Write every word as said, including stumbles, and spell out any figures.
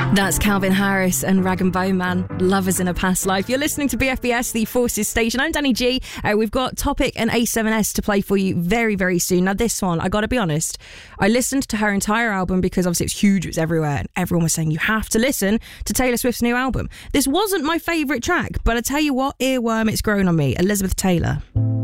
That's Calvin Harris and Rag and Bone Man, Lovers in a Past Life. You're listening to B F B S, the Forces Station. I'm Danny G. Uh, we've got Topic and A seven S to play for you very, very soon. Now, this one, I got to be honest, I listened to her entire album because obviously it's huge, it was everywhere, and everyone was saying you have to listen to Taylor Swift's new album. This wasn't my favourite track, but I tell you what, earworm, it's grown on me. Elizabeth Taylor.